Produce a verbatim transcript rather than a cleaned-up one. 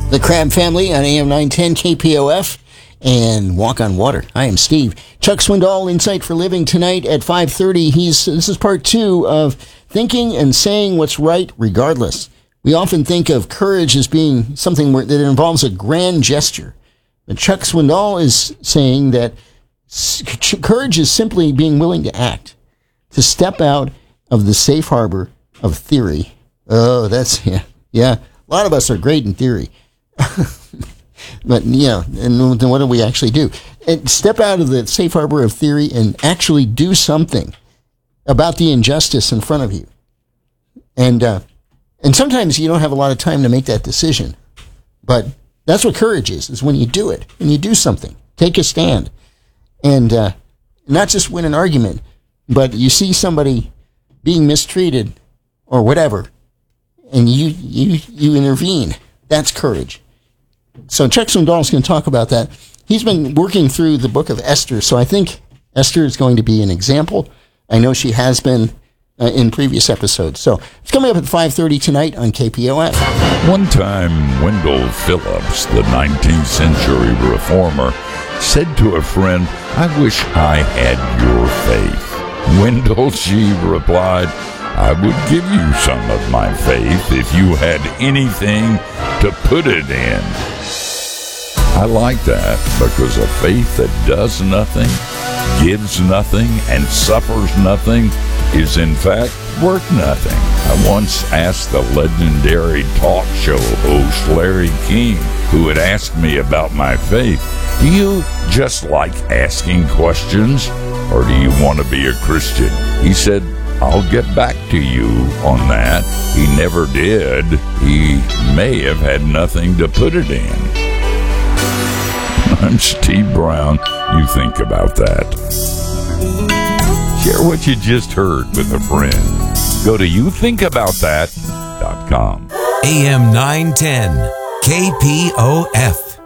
The Crab Family on A M nine ten K P O F and Walk on Water. I am Steve. Chuck Swindoll, Insight for Living, tonight at five thirty. He's this is part two of thinking and saying what's right regardless. We often think of courage as being something where, that involves a grand gesture. But Chuck Swindoll is saying that courage is simply being willing to act, to step out of the safe harbor of theory. Oh, that's, yeah, yeah. A lot of us are great in theory. But, yeah, and then what do we actually do? And step out of the safe harbor of theory and actually do something about the injustice in front of you. And uh, and sometimes you don't have a lot of time to make that decision. But that's what courage is, is when you do it, when you do something, take a stand. And uh, not just win an argument, but you see somebody being mistreated or whatever, and you you, you intervene. That's courage. So Chuck Swindoll is going to talk about that. He's been working through the book of Esther, so I think Esther is going to be an example. I know she has been uh, in previous episodes. So it's coming up at five thirty tonight on K P O F. One time, Wendell Phillips, the nineteenth century reformer, said to a friend, "I wish I had your faith." Wendell, she replied, "I would give you some of my faith if you had anything to put it in." I like that, because a faith that does nothing, gives nothing, and suffers nothing is in fact worth nothing. I once asked the legendary talk show host Larry King, who had asked me about my faith, "Do you just like asking questions, or do you want to be a Christian?" He said, "I'll get back to you on that." He never did. He may have had nothing to put it in. I'm Steve Brown. You think about that. Share what you just heard with a friend. Go to you think about that dot com. A M nine ten K P O F.